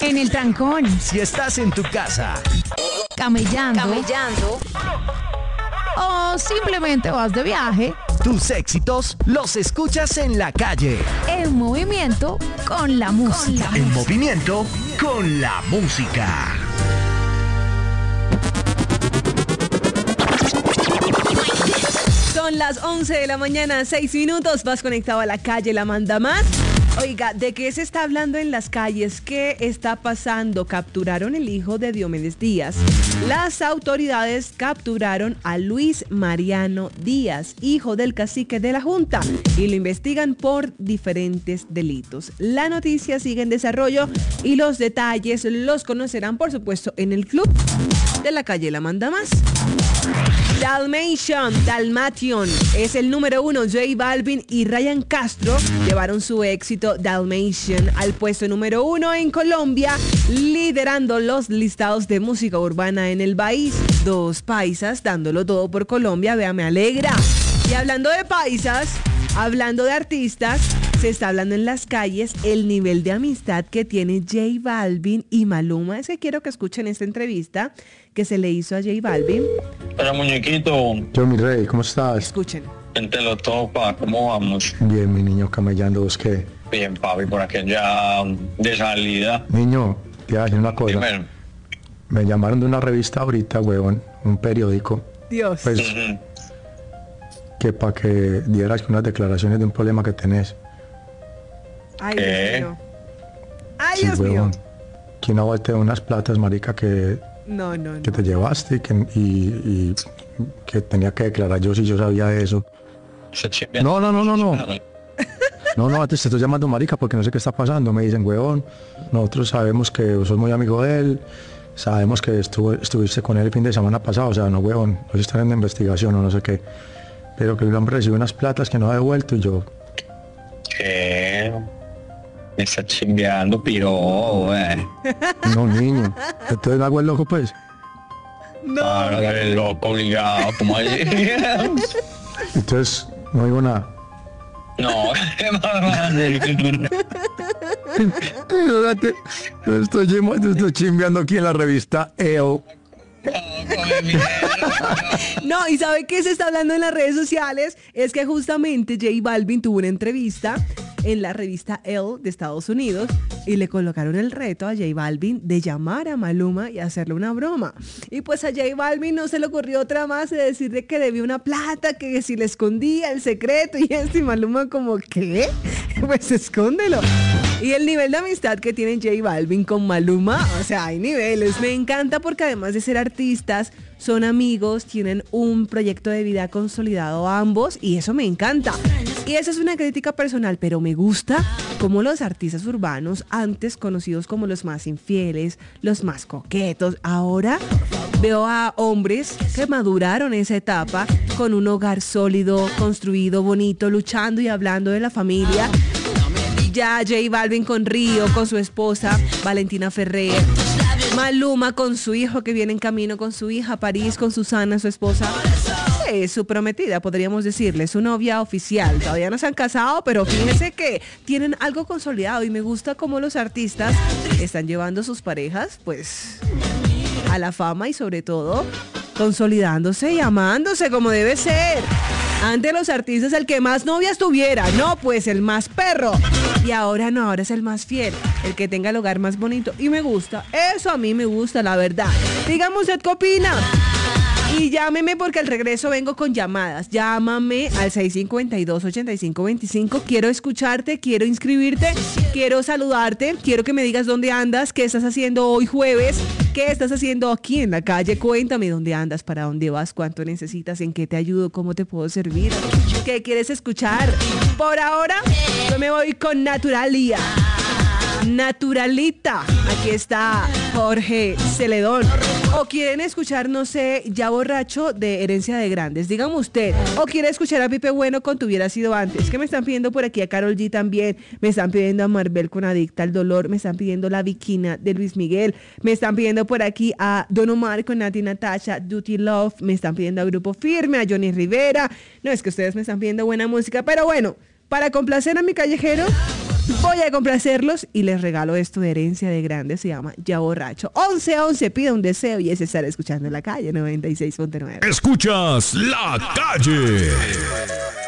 En el trancón. Si estás en tu casa. Camellando. O simplemente vas de viaje. Tus éxitos los escuchas en la calle. En movimiento con la música. En movimiento con la música. Son las 11 de la mañana, 6 minutos. Vas conectado a la calle La Manda Más. Oiga, ¿de qué se está hablando en las calles? ¿Qué está pasando? Capturaron el hijo de Diomedes Díaz. Las autoridades capturaron a Luis Mariano Díaz, hijo del cacique de la Junta, y lo investigan por diferentes delitos. La noticia sigue en desarrollo y los detalles los conocerán, por supuesto, en el club de la calle La Manda Más. Dalmation es el número 1. J Balvin y Ryan Castro llevaron su éxito Dalmation al puesto número 1 en Colombia, liderando los listados de música urbana en el país. Dos paisas dándolo todo por Colombia, vea, me alegra. Y hablando de paisas, hablando de artistas, se está hablando en las calles el nivel de amistad que tiene J Balvin y Maluma. Es que quiero que escuchen esta entrevista que se le hizo a J Balvin. Hola, muñequito. Yo, mi rey, ¿cómo estás? Escuchen. Gente lo topa, ¿cómo vamos? Bien, mi niño, camellando, ¿vos qué? Bien, papi, por aquí ya de salida. Niño, te voy a decir una cosa. Primero. Me llamaron de una revista ahorita, huevón, un periódico. Dios. Pues, que para que dieras unas declaraciones de un problema que tenés. Ay, ¿Qué? Dios mío. Ay, Sí, Dios huevón. mío. Que una vuelta de unas platas, marica, que No. te llevaste y que tenía que declarar yo si yo sabía de eso. No. No, antes te estoy llamando marica porque no sé qué está pasando. Me dicen, huevón, nosotros sabemos que sos muy amigo de él, sabemos que estuviste con él el fin de semana pasado, o sea, no, huevón, ellos están en investigación o no sé qué. Pero que el hombre recibió unas platas que no ha devuelto y yo, ¿Qué? Me está chimbeando, piro, no, niño. Entonces me hago el loco, pues. Ahora el loco obligado, como así. Entonces, no digo nada. No, qué más. Estoy chimbeando aquí en la revista EO. No, y ¿sabe qué se está hablando en las redes sociales? Es que justamente J Balvin tuvo una entrevista en la revista Elle de Estados Unidos y le colocaron el reto a J Balvin de llamar a Maluma y hacerle una broma. Y pues a J Balvin no se le ocurrió otra más de decirle que debía una plata, que si le escondía el secreto y esto, y Maluma como, ¿qué? Pues escóndelo. Y el nivel de amistad que tiene J Balvin con Maluma, o sea, hay niveles. Me encanta porque además de ser artistas, son amigos, tienen un proyecto de vida consolidado ambos y eso me encanta. Y esa es una crítica personal, pero me gusta cómo los artistas urbanos, antes conocidos como los más infieles, los más coquetos, ahora veo a hombres que maduraron esa etapa con un hogar sólido, construido, bonito, luchando y hablando de la familia. Ya J Balvin con Río, con su esposa Valentina Ferrer, Maluma con su hijo que viene en camino, con su hija París, con Susana, su esposa, su prometida, podríamos decirle, su novia oficial. Todavía no se han casado, pero fíjense que tienen algo consolidado y me gusta cómo los artistas están llevando sus parejas, pues, a la fama y sobre todo consolidándose y amándose como debe ser. Antes los artistas el que más novias tuviera, no, pues el más perro. Y ahora no, ahora es el más fiel, el que tenga el hogar más bonito. Y me gusta, eso a mí me gusta, la verdad. Dígame usted qué opina. Y llámeme porque al regreso vengo con llamadas. Llámame al 652-8525. Quiero escucharte, quiero inscribirte, quiero saludarte, quiero que me digas dónde andas, qué estás haciendo hoy jueves, qué estás haciendo aquí en la calle. Cuéntame dónde andas, para dónde vas, cuánto necesitas, en qué te ayudo, cómo te puedo servir, qué quieres escuchar. Por ahora, yo me voy con Naturalia. Naturalita. Aquí está Jorge Celedón. O quieren escuchar, no sé, Ya Borracho de Herencia de Grandes. Dígame usted. O quiere escuchar a Pipe Bueno con Tu Hubiera Sido Antes. Que me están pidiendo por aquí a Karol G también. Me están pidiendo a Marvel con Adicta al Dolor. Me están pidiendo La Viquina de Luis Miguel. Me están pidiendo por aquí a Don Omar con Nati Natasha, Duty Love. Me están pidiendo a Grupo Firme, a Johnny Rivera. No, es que ustedes me están pidiendo buena música. Pero bueno, para complacer a mi callejero, Voy a complacerlos y les regalo esto de herencia de grande. Se llama Ya Borracho. 11-11, pida un deseo y es estar escuchando en la calle 96.9. Escuchas La Calle.